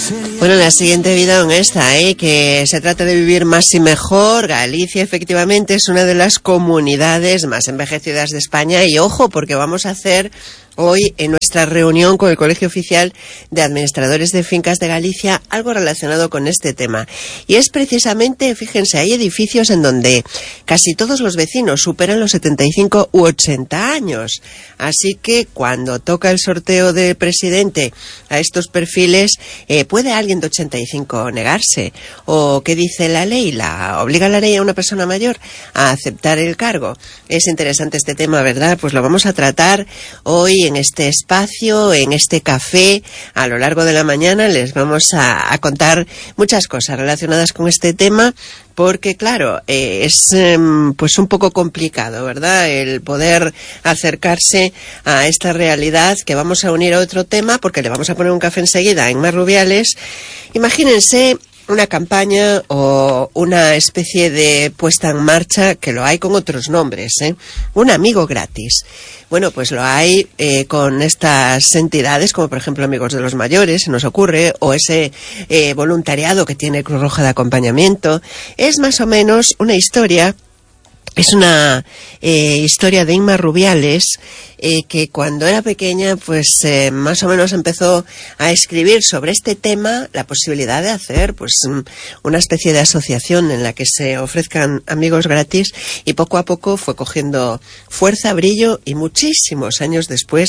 Bueno, la siguiente vida honesta, que se trata de vivir más y mejor. Galicia, efectivamente, es una de las comunidades más envejecidas de España. Y ojo, porque vamos a hacer hoy en nuestra reunión con el Colegio Oficial de Administradores de Fincas de Galicia algo relacionado con este tema. Y es precisamente, fíjense, hay edificios en donde casi todos los vecinos superan los 75 u 80 años. Así que cuando toca el sorteo de presidente a estos perfiles, ¿puede alguien de 85 negarse? ¿O qué dice la ley? ¿Obliga la ley a una persona mayor a aceptar el cargo? Es interesante este tema, ¿verdad? Pues lo vamos a tratar hoy en este espacio, en este café. A lo largo de la mañana les vamos a contar muchas cosas relacionadas con este tema, porque claro, es pues un poco complicado, ¿verdad?, el poder acercarse a esta realidad, que vamos a unir a otro tema, porque le vamos a poner un café enseguida en Mar Rubiales. Imagínense una campaña o una especie de puesta en marcha, que lo hay con otros nombres, un amigo gratis. Bueno, pues lo hay con estas entidades, como por ejemplo Amigos de los Mayores, se nos ocurre, o ese voluntariado que tiene Cruz Roja de acompañamiento. Es más o menos una historia. Es una historia de Inma Rubiales, que cuando era pequeña, pues más o menos empezó a escribir sobre este tema, la posibilidad de hacer pues una especie de asociación en la que se ofrezcan amigos gratis, y poco a poco fue cogiendo fuerza, brillo, y muchísimos años después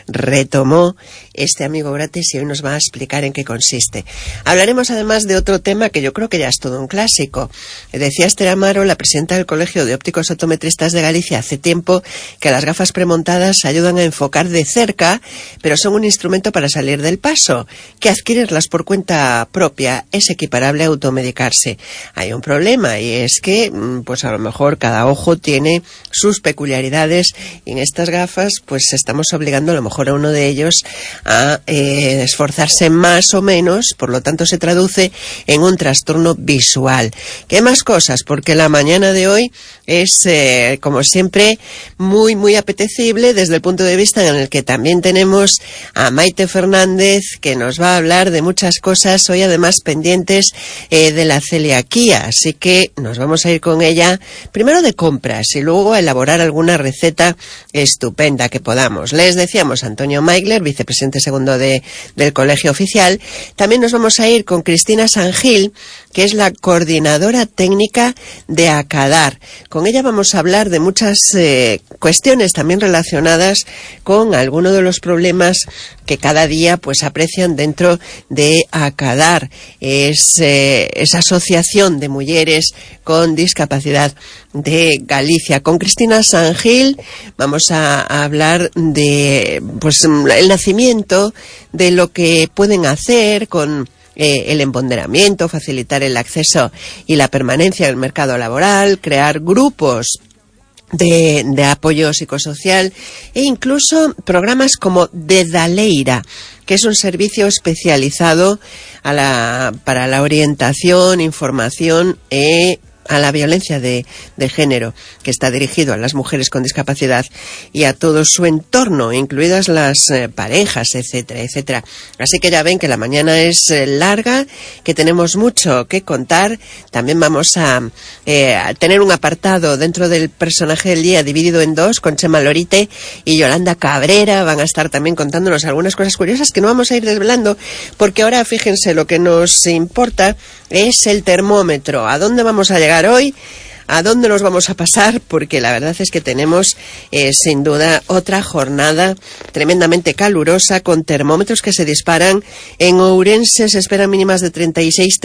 retomó este amigo gratis, y hoy nos va a explicar en qué consiste. Hablaremos además de otro tema que yo creo que ya es todo un clásico. Decía Esther Amaro, la presidenta del Colegio de Ópticos Optometristas de Galicia, hace tiempo que las gafas premontadas ayudan a enfocar de cerca, pero son un instrumento para salir del paso, que adquirirlas por cuenta propia es equiparable a automedicarse. Hay un problema, y es que pues a lo mejor cada ojo tiene sus peculiaridades, y en estas gafas pues estamos obligando a lo mejor a uno de ellos a esforzarse más o menos, por lo tanto se traduce en un trastorno visual. ¿Qué más cosas? Porque la mañana de hoy es, como siempre, muy, muy apetecible desde el punto de vista en el que también tenemos a Maite Fernández, que nos va a hablar de muchas cosas, hoy además pendientes de la celiaquía, así que nos vamos a ir con ella, primero de compras y luego a elaborar alguna receta estupenda que podamos. Les decíamos Antonio Maigler, vicepresidente segundo del Colegio Oficial. También nos vamos a ir con Cristina Sangil, que es la coordinadora técnica de ACADAR. Con ella vamos a hablar de muchas cuestiones también relacionadas con algunos de los problemas que cada día pues aprecian dentro de ACADAR. Es esa asociación de mujeres con discapacidad de Galicia. Con Cristina Sangil vamos a hablar de pues el nacimiento, de lo que pueden hacer con el empoderamiento, facilitar el acceso y la permanencia en el mercado laboral, crear grupos de apoyo psicosocial, e incluso programas como Dedaleira, que es un servicio especializado para la orientación, información a la violencia de género, que está dirigido a las mujeres con discapacidad y a todo su entorno, incluidas las parejas, etcétera, etcétera. Así que ya ven que la mañana es larga, que tenemos mucho que contar. También vamos a tener un apartado dentro del personaje del día dividido en dos, con Chema Lorite y Yolanda Cabrera. Van a estar también contándonos algunas cosas curiosas que no vamos a ir desvelando, porque ahora fíjense, lo que nos importa es el termómetro. ¿A dónde vamos a llegar hoy? ¿A dónde nos vamos a pasar? Porque la verdad es que tenemos sin duda otra jornada tremendamente calurosa, con termómetros que se disparan. En Ourense se esperan mínimas de 36,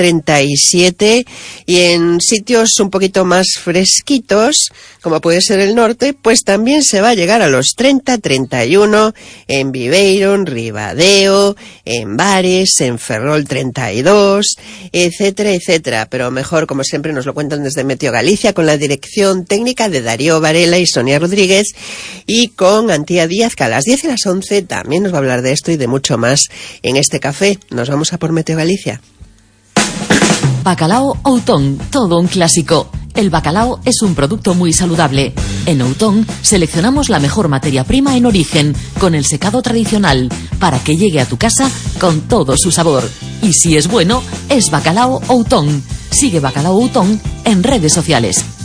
37, y en sitios un poquito más fresquitos, como puede ser el norte, pues también se va a llegar a los 30, 31, en Viveiro, en Ribadeo, en Bares, en Ferrol 32, etcétera, etcétera. Pero mejor, como siempre, nos lo cuentan desde Meteo Galicia, con la dirección técnica de Darío Varela y Sonia Rodríguez, y con Antía Díaz, que a las 10 y las 11 también nos va a hablar de esto y de mucho más en este café. Nos vamos a por Meteo Galicia. Bacalao Outón, todo un clásico. El bacalao es un producto muy saludable. En Outón seleccionamos la mejor materia prima en origen, con el secado tradicional, para que llegue a tu casa con todo su sabor. Y si es bueno, es Bacalao Outón. Sigue Bacalao Outón en redes sociales.